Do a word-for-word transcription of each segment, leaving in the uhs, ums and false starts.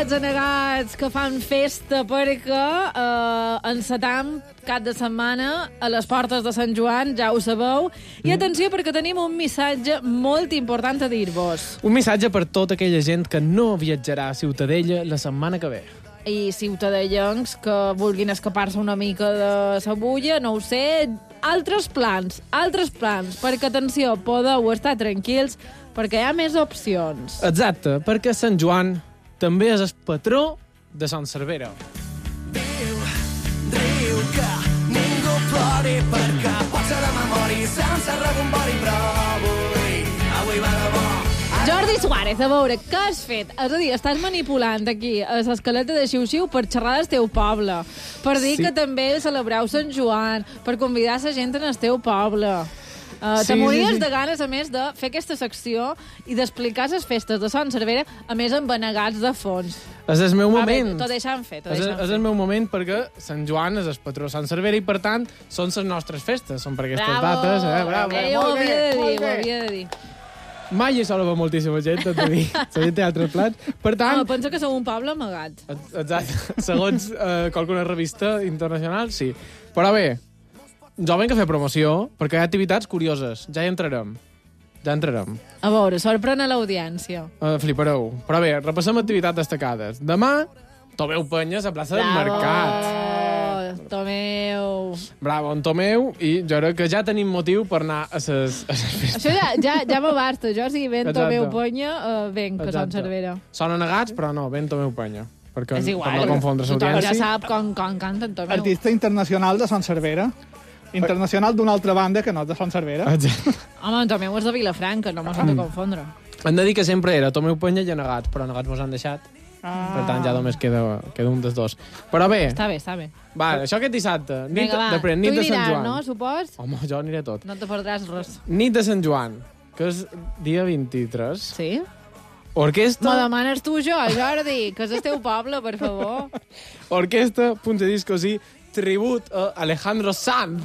els anegats que fan festa perquè eh, encetam cap de setmana a les portes de Sant Joan, ja ho sabeu. I atenció, perquè tenim un missatge molt important a dir-vos. Un missatge per tota aquella gent que no viatjarà a Ciutadella la setmana que ve. I ciutadellencs que vulguin escapar-se una mica de la bulla, no ho sé, altres plans, altres plans, perquè, atenció, podeu estar tranquils, perquè hi ha més opcions. Exacte, perquè Sant Joan també és el patró de Sant Cervera. Riu, riu, que ningú plori perquè pot ser de memòria sense rebombori, però avui, avui va de bo. Jordi Suárez, a veure, què has fet? És a dir, estàs manipulant aquí a l'escaleta de Xiu-Xiu per xerrar del teu poble, per dir Sí. que també celebreu Sant Joan, per convidar la gent en el teu poble. Uh, Sí, te mories sí, sí. de ganes, a més, de fer aquesta secció i d'explicar les festes de Sant Cervera, a més amb benegats de fons. És el meu Va bé, moment. t'ho deixem fer, t'ho És, deixem és fer. el meu moment perquè Sant Joan és el patró de Sant Cervera i, per tant, són les nostres festes. Són per aquestes Bravo! dates. Eh? Bravo. Eh, ho Molt bé, havia de dir, molt ho bé. havia de dir. Mai hi sola va moltíssima gent, tot de dir. La gent té altres plans. Per tant, No, pensa que sou un poble amagat. exacte, segons eh, qualsevol revista internacional, sí. Però bé, jo venc a fer promoció perquè hi ha activitats curioses. Ja hi entrarem. Ja entrarem. A veure, sorprèn a l'audiència. Uh, flipareu. Però bé, repassem activitats destacades. Demà, Tomeu Penyes a plaça del Mercat. Tomeu. Bravo, en Tomeu, i jo crec que ja tenim motiu per anar a ses, a ses festes. Això ja, ja, ja m'abasta. Jo, si ven Exacte. Tomeu Penya, uh, venc, que Sant Exacte. Cervera. Són anegats, però no, ben Tomeu Penya. Perquè, És igual. per no confondre Tothom ja l'audiència. sap com, com canten Tomeu. Artista internacional de Sant Cervera. Internacional d'una altra banda que no és de Sant Cervera. Exacte. Home, en Tomeu és de Vilafranca, no m'has de confondre. Hem de dir que sempre era Tomeu Penya i anegats, però anegats mos han deixat. Ah. Per tant, ja només queda, queda un dels dos. Però bé, Està bé, està bé. va, això aquest dissabte, nit, Vinga, va. de, nit Tu de hi Sant aniràs, Joan. no, supos? Home, jo aniré tot. No te perdràs res. Nit de Sant Joan, que és dia vint-i-tres. Sí? Orquesta... M'ho demanes tu, jo, Jordi, que és el teu poble, per favor. Orquesta, punts de discos i tribut a Alejandro Sanz.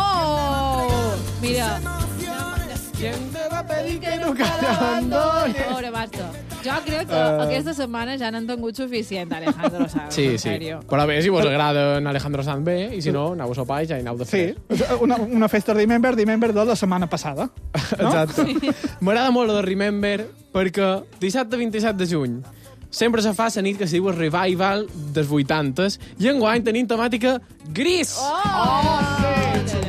Oh! Mira, ¿Quién te va a pedir que no nunca te abandone? a veure, basta. Jo crec que Eh. aquesta setmana ja n'han tingut suficient, Alejandro Sanz. Sí, en sí. sèrio. Però bé, si vos agrada en Alejandro Sanz bé, i si no, aneu a sopar i ja hi aneu de Sí, fer. una, una festa Remember, Remember de la setmana passada. No? Exacte. M'agrada molt lo de Remember perquè dissabte vint-i-set de juny sempre se fa la nit que se diu el revival dels vuitantes i enguany tenim temàtica gris. Oh! oh sí!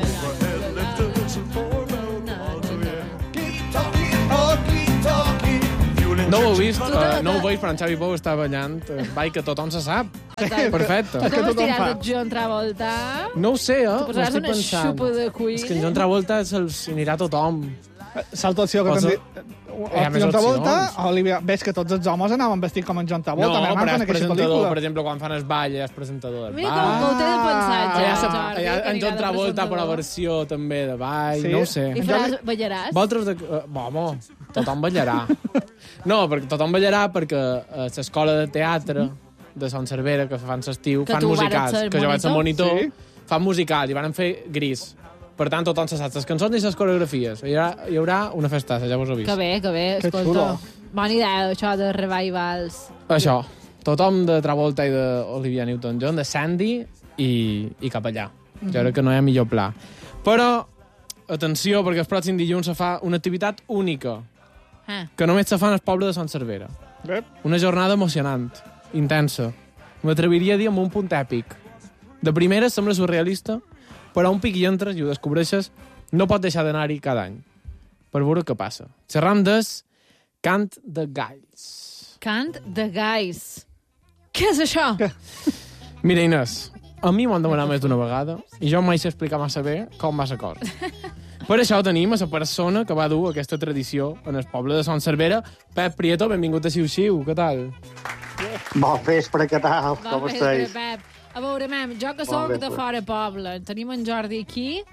No ho heu vist, uh, no ho veig, però en Xavi Pou està ballant. Uh, Ball que tothom se sap. Exacte. Perfecte. Com tothom estiràs fa. el John Travolta? No ho sé, eh? Te posaràs M'estic una pensant. xupa de cuir? És que en John Travolta se'ls anirà tothom. Salta opció que Cosa- t'han dit. Hi ha més John Travolta, opcions. Olivia, ves que tots els homes anaven vestits com en John Travolta. No, me però manca és en aquesta presentador, pel·lícula. per exemple, quan fan el ball, és presentador del Mira ball. com, com ho té de pensat, ja, Allà, Jordi, allà, que en anirà John de Travolta, però presentador. versió també de ball, Sí? no ho sé. I faràs, ballaràs? Vosaltres de... Uh, home, tothom ballarà. No, perquè tothom ballarà perquè a l'escola de teatre de Sant Cervera, que fan l'estiu, Que fan tu vares musicals, ser que jo vaig ser monitor. monitor, Sí. fan musicals i van fer gris. Per tant, tothom se sap les cançons i les coreografies. Hi haurà, hi haurà una festassa, ja vos ho he vist. Que bé, que bé, Que escolta. xulo. Bona idea, això de revivals. Això, tothom de Travolta i d'Olivia Newton-John, de Sandy i, i cap allà. Jo crec que no hi ha millor pla. Però, atenció, perquè el pròxim dilluns se fa una activitat única, Ah. que només se fa en el poble de Sant Cervera. Bé, Una jornada emocionant, intensa. M'atreviria a dir amb un punt èpic. De primera sembla surrealista, però un pic hi entres i ho descobreixes, no pot deixar d'anar-hi cada any. Per veure què passa. Xerram des Cant de Galls. Cant de gais. Què és això? Mira, Inés, a mi m'ho han demanat més d'una vegada i jo mai sé explicar massa bé com va la cosa. Per això tenim a la persona que va dur aquesta tradició en el poble de Sant Cervera. Pep Prieto, benvingut a Xiu-Xiu, què tal? Bon vespre, què tal? Bon Com vespre, estàs? Pep. A veure, mem, jo que Bon sóc de vespre. fora poble, tenim en Jordi aquí,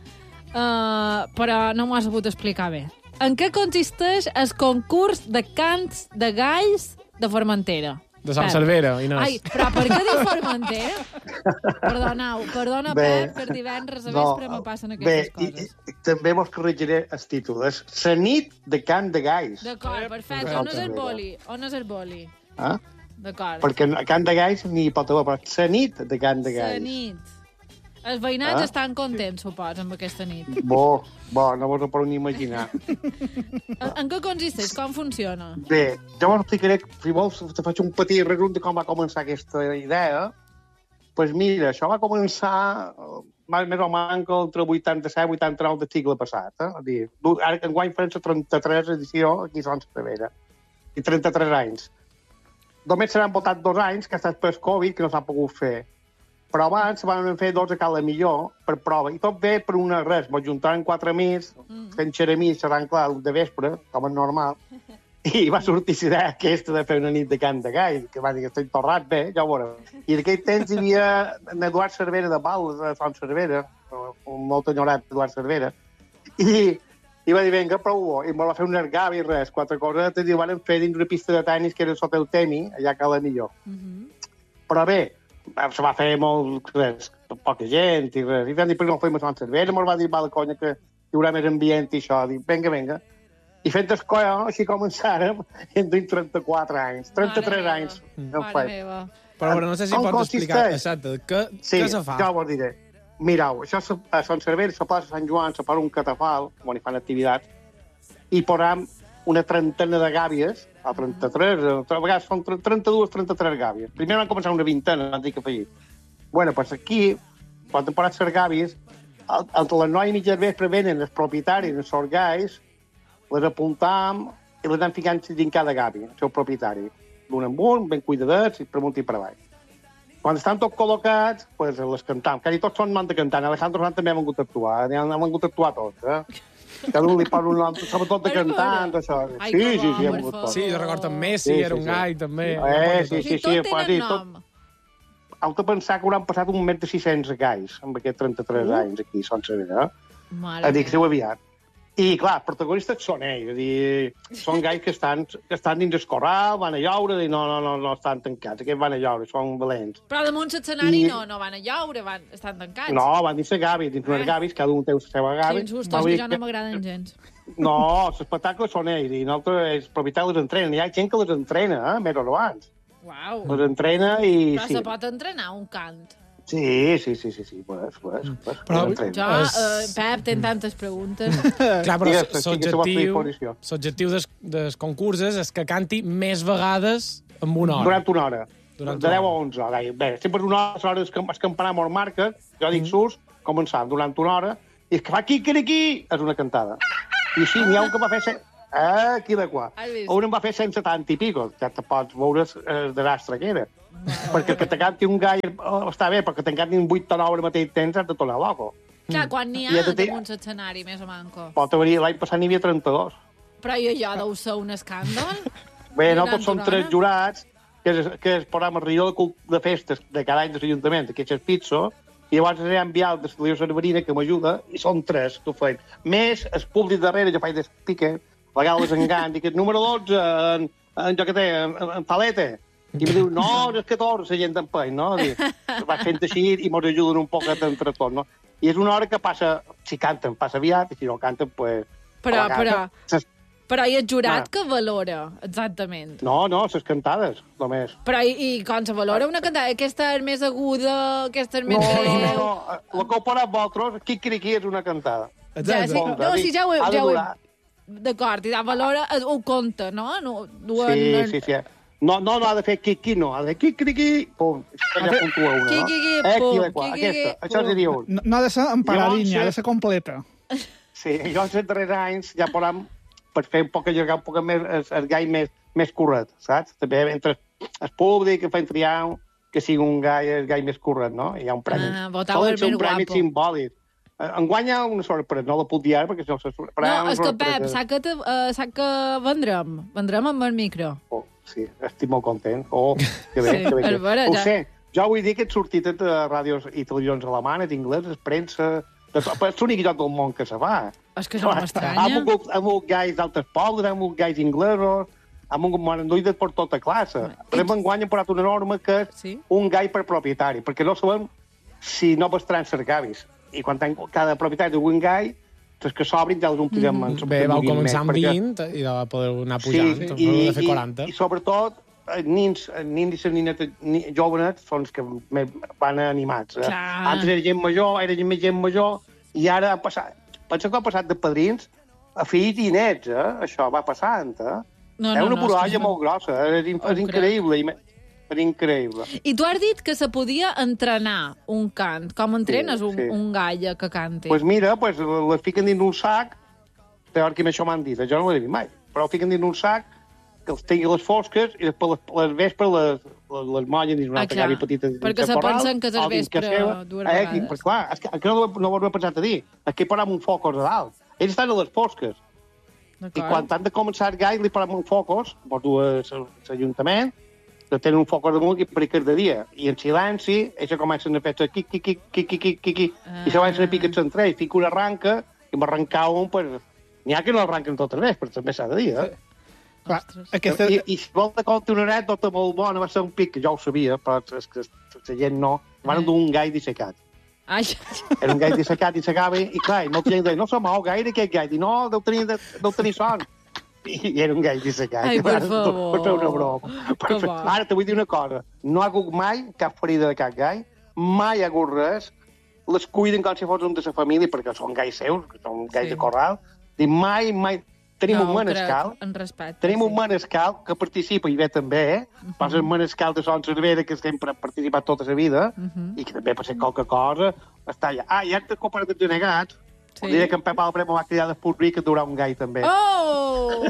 uh, però no m'ho has sabut explicar bé. En què consisteix el concurs de cants de galls de Formentera? De Sant Pep. Cervera, Inés. Ai, però per què dir Formentera? Perdoneu, perdona, Bé, Pep, per divendres a no, vespre me passen Bé, aquestes i, coses. i, també mos corregiré el títol. És la nit de Cant de Gais. D'acord, perfecte. On és el boli? On és el boli? Eh? D'acord. Perquè a Can de Gais n'hi pot haver, però la nit de Can de La Gais. nit. Els veïnats Ah? estan contents, suposo, amb aquesta nit. Bo, bo, no vos ho podeu ni imaginar. En, en què consisteix? Com funciona? Bé, jo us explicaré, si vols, te faig un petit resum de com va començar aquesta idea. Doncs pues mira, això va començar eh, més o menys entre vuitanta-set i vuitanta-nou del segle passat. Eh? A dir, ara enguany farem la trenta-tres edició aquí a Son Cervera. I trenta-tres anys. Només s'han votat dos anys, que ha estat per Covid, que no s'ha pogut fer. Però abans van fer dos a cada millor per prova. I tot bé per una res. Ens juntaren quatre amics, mm. fent xeremís, serran clar, de vespre, com és normal. I va sortir la idea aquesta de fer una nit de Can de Gai, que va dir que estic torrat bé, ja ho veureu. I en aquell temps hi havia en Eduard Cervera de Pau, de Son Cervera, un molt enyorat Eduard Cervera, i, i va dir, vinga, prou bo. I em va fer un ergavi i res, quatre coses, i ho van fer dins una pista de tenis que era sota el Temi, allà a Cala Millor. Mm -hmm. Però bé, se va fer molt, res, poca gent i res. I vam dir, per què no fem a Son Cervera? Ens va dir, va, la conya, que hi haurà més ambient i això. Dic, vinga, vinga. I fent escola, així començàrem, en tinc trenta-quatre anys, trenta-tres Mare anys. Meva. Mare meva. Però, però no sé si Com pots explicar consisteix? exacte què, Sí, què se fa. ja ho diré. Mireu, això se- a Son Cervera, a la plaça Sant Joan, se posa un catafal, on hi fan activitats, i posam una trentena de gàbies, a trenta-tres, a vegades són trenta-dues, trenta-tres gàbies. Primer van començar una vintena, van dir que feia. Bueno, doncs aquí, quan han posat les gàbies, al- entre les nou i mitja del vespre venen els propietaris, els sorgais, les apuntam i les anem ficant dins cada gàbia, el seu propietari. D'un en un, ben cuidadets, i per amunt i per avall. Quan estan tots col·locats, pues, les cantam. Quasi tots són man de cantant. Alejandro Sanz també ha vingut a actuar. Han vingut a actuar tots, eh? Cada un li posa un nom, sobretot de Per cantant, veure. això. Ai, Sí, que sí, bo, sí, hem per vingut favor. tots. Sí, jo recordo en Messi, Sí, sí, era un sí. gai, també. Eh, sí, I sí, tot pues, tenen sí, tot- nom. Heu de pensar que hauran passat un més de sis-cents gais amb aquests trenta-tres Uh. anys aquí, a Son Cervera. Eh? Mare A dir, que meva. s'ho aviat. I, clar, els protagonistes són ells. És a dir, són gais que estan, que estan dins el corral, van a llaure, i no, no, no, no estan tancats. Aquests van a llaure, són valents. Però damunt l'escenari I- no, no van a llaure, van, estan tancats. No, van dins la gavi, dins unes Eh. gavis, cada un té la seva gavi. Quins sustos, Vol que dir ja no m'agraden gens. No, l'espectacle són ells, i nosaltres, els propietaris les entrenen. Hi ha gent que les entrena, eh, més o abans. Uau. Les entrena i... Però sí. se pot entrenar un cant. Sí, sí, sí, sí, sí, pues, pues, pues, Però- les entrena. Jo, És- eh, Pep, tens tantes preguntes. Clar, però Digues, sí, que se pot fer l'objectiu disposició. l'objectiu des, des concursos és que canti més vegades en una hora. Durant una hora. Durant de una deu a hora. onze. Hora. Bé, sempre una hora, l'hora es campanar molt marca, jo dic surts, començant durant una hora, i és que fa quiquiriquí, és una cantada. I així n'hi ha un que va fer... Se... Ah, aquí de qua. Has vist? Un em va fer cent setanta i pico, ja te pots veure el desastre que era. Perquè que te canti un gai oh, està bé, però que te canti un vuit o nou al mateix temps has de tornar loco. Clar, quan n'hi I ha has de dir- damunt l'escenari, més o manco. Pot haver l'any passat n'hi havia trenta-dos. Però i allò deu ser un escàndol? Bé, I nosaltres som durant una tres hora? jurats, que és, que és el programa Rió de, Cult- de Festes de cada any de l'Ajuntament, que és el Pizzo, i llavors he enviat el de Lió Cerverina, que m'ajuda, i són tres que ho feien. Més el públic darrere, jo faig d'espique, a vegades engany, dic, número dotze, en, en jo que té, en, en Palete. I em diu, no, és catorze, gent d'empeny, no? Dic, va fent així i mos ajuden un poquet entre tots, no? I és una hora que passa, si canten, passa aviat, i si no canten, pues... Però, a la però, casa. però i el jurat Ah. que valora, exactament? No, no, les cantades, només. Però i, i com se valora una cantada? Aquesta és més aguda, aquesta és més No, no, greu... no, no. El que heu posat vosaltres, Quiquiriquí és una cantada. Ja, sí, Exacte. no, sí, ja ho he... Ha de Ja ho he durar. D'acord, i la valora, eh, ho compta, no? no duen, Sí, sí, sí. No, no, no ha de fer quiqui, no. Ha de fer quiquiriquí, pum. Això ja puntua una, no? Quiqui, Eh, aquí, pum, la qua, quiqui, aquesta. pum. Això seria un. No, no ha de ser emparadinha, Llavors, ha de ser completa. Sí, jo els darrers anys ja podem, per fer un poc allargar un poc més el, el gai més, més curret, saps? També entre el públic que fa triar que sigui un gai, el gai més curret, no? I hi ha un premi. Ah, votau Solen el ser més un premi guapo. simbòlic. Eh, Enguany hi ha una sorpresa, no la puc dir ara perquè si no se sorpresa. No, és que, Pep, saps que, te, uh, saps que vendrem? Vendrem amb el micro. Oh, sí, estic molt content. Oh, que bé, Sí, que bé. per Que... veure, Ho ja. sé, jo vull dir que he sortit de ràdios i televisions alemanes, ingleses, premsa... De... Però és l'únic lloc del món que se fa. És que no Ha m'estranya. mogut, ha mogut gais d'altres pobles, ha mogut gais inglesos, ha mogut maranduïdes per tota classe. Per exemple, enguany hem posat una norma que és Sí? un gai per propietari, perquè no sabem si no bastaran ser gavis. I quan ten cada propietari d'un gai, els que s'obrin ja els omplirem. Mm. Bé, vau començar amb vint i de va poder anar pujant, sí, i, de fer quaranta. I, i sobretot, els nins, els nins i les ninetes ni, jovenets són els que més van animats. Eh? Clar. Antes era gent major, era gent més gent major, i ara ha passat... Pensa que ha passat de padrins a fills i nets, eh? Això va passant, eh? No, és no, una no, borralla és que- molt grossa, és, in- Ho és increïble. i me- És increïble. I tu has dit que se podia entrenar un cant. Com entrenes Sí, un, sí. un gall que canti? Doncs pues mira, pues, les fiquen dins un sac, teòricament això m'han dit, jo no ho he dit mai, però ho fiquen dins un sac, que els tingui les fosques, i després les, les vespres les, les, les mollen dins una Ah, altra clar, gavi petita. dins perquè el se corral, pensen que és el o dins vespre casa seva. dues Eh, vegades. i, pues, clar, és que, és que no, ho- no ho he pensat a dir. Aquí parem un focus a dalt. Ells estan a les fosques. I quan han de començar el gall, li parem un focus, vos du a l'Ajuntament, que tenen un focus damunt i per cada dia. I en silenci, ells comencen a fer quic, quic, quic, quic, quic, quic, quic, quic, i se van a picar entre ells, fica una arranca, i m'arrencar un, pues, n'hi ha que no arranquen totes les, però també s'ha de dir, eh? Clar, Ostres. aquesta... I, I si vol te contar una anècdota molt bona, va ser un pic que jo ho sabia, però és que la gent no. Van dur un gall dissecat. Ai, Era un gall dissecat i s'acaba, i clar, i molta gent deia, no se mou gaire aquest gall. I no, deu tenir, deu tenir son. I era un gall dissecat. Ai, per Per favor. fer una broma. Per Que fer... bo. Ara te vull dir una cosa. No ha hagut mai cap ferida de cap gall, mai ha hagut res. Les cuiden com si fos un de la família, perquè són galls seus, que són galls Sí. de corral. I mai, mai... Tenim no, un ho crec, manescal, en respecte. tenim sí. un manescal que participa i ve també, eh? Uh -huh. Pas el manescal de Son Cervera, que sempre ha participat tota la vida, uh -huh. i que també per ser qualque cosa està allà. Ah, i ara que comparat de negats, Sí. sí. Diré que en Pep Albre m'ho va cridar de Purri que durà un gall també. Oh!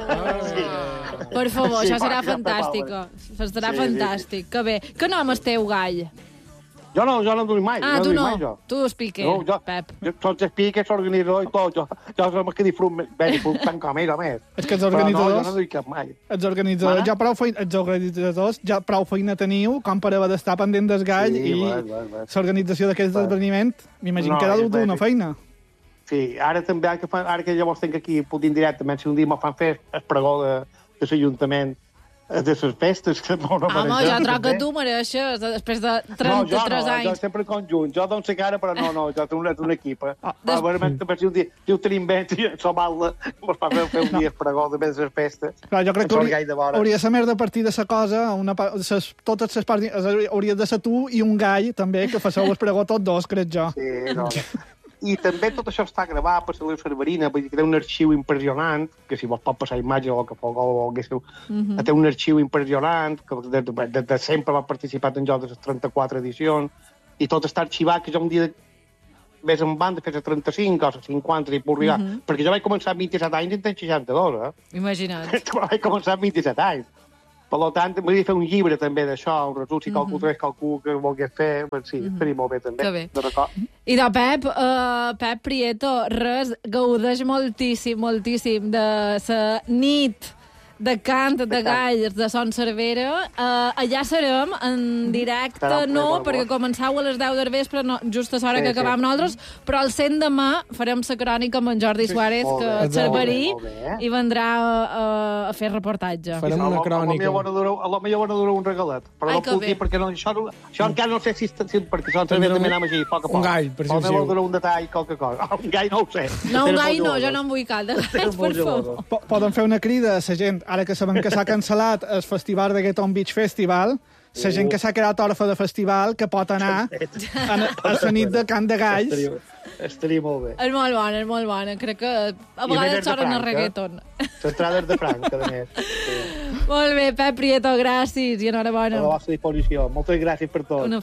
Sí. Per favor, Sí, això serà va, ja fantàstic. està Serà Sí, fantàstic. Que bé. Que nom és teu, gall? Jo no, jo no duc mai. Ah, no tu duc no. Mai, jo. Tu explique, No, jo, Pep. jo, tots els piques, s'organitzador i tot. Jo, jo som el que disfrut bé, disfrut tant com ell, a més. És que els Però no, organitzadors... jo no duc cap mai. Els organitzadors, Mare? ja prou feina, els organitzadors ja prou feina teniu com per haver d'estar pendent del gall Sí, i va, va, va. l'organització d'aquest Va. esdeveniment, m'imagino No, que ha és dut una bé. feina. Sí, ara també, ara que, fan, ara que llavors tinc aquí, puc dir directament, si un dia me fan fer el pregó de, de l'Ajuntament de les festes, que no, no Home, mereixem, jo troc que també. tu mereixes, després de No, jo trenta-tres no, jo anys. sempre conjunt. Jo dono la cara, però no, no, jo tinc un, un equip. Eh? Ah, Des- a veure, també, si un dia, si ho tenim bé, si som mal, mos fa fer, fer un dia el pregó de més les festes. Clar, jo crec que Ens hauria, orgull de vora. hauria de ser més de partir de la cosa, una, pa- ses, totes les parts, hauria de ser tu i un gall, també, que faceu el pregó tots dos, crec jo. Sí, no. I també tot això està gravat per la Cerverina, vull dir que té un arxiu impressionant, que si vos pot passar imatge o el que fos, o volguéssiu, uh -huh. té un arxiu impressionant, que de, de, de, de sempre va participar en jocs de les trenta-quatre edicions, i tot està arxivat, que jo un dia ves en banda fer les trenta-cinc o les cinquanta, i puc arribar, uh -huh. perquè jo vaig començar amb vint-i-set anys i en tenc seixanta-dos, eh? Imagina't. Jo vaig començar amb vint-i-set anys. Per tant, m'hauria de fer un llibre també d'això, un resum, si qualcú trobés qualcú que volgués fer, doncs sí, estaria molt bé també. Que bé. De record. I de Pep, uh, Pep Prieto, res, gaudeix moltíssim, moltíssim de la nit de cant de cant. galls de Son Cervera. Uh, allà serem en directe, Serà un no, ple, perquè bo. començau a les deu del vespre, no, just a l'hora Sí, que sí. acabam nosaltres, però al cent demà farem la crònica amb en Jordi Suárez, Molt que bé, és cerverí, molt bé, molt bé. i vendrà a, a fer reportatge. Farem una crònica. A lo millor van a durar un regalet, però Ai, no que puc bé. dir perquè no, això, no, això encara no sé si, si perquè això també també anem així, a poc a poc. Un gall, per si Però us també vol diu. durar un detall, qualque cosa. Ah, un gall no ho sé. No, un Tenen gall molt no, jo jugadors. no em vull cal de galls, Tenen per molt favor. jugadors. Po- Poden fer una crida a la gent, ara que sabem que s'ha cancel·lat el festival de Reggaeton Beach Festival, la gent que s'ha quedat orfa de festival, que pot anar a, a la nit de Cant de Galls. Estaria, estaria molt bé. És molt bona, és molt bona. Crec que a I a més vegades és de sonen a Franca. reggaeton. L'entrada és de Franca, a més. Sí. Molt bé, Pep Prieto, gràcies i A enhorabona. la vostra disposició. Moltes gràcies per tot. Una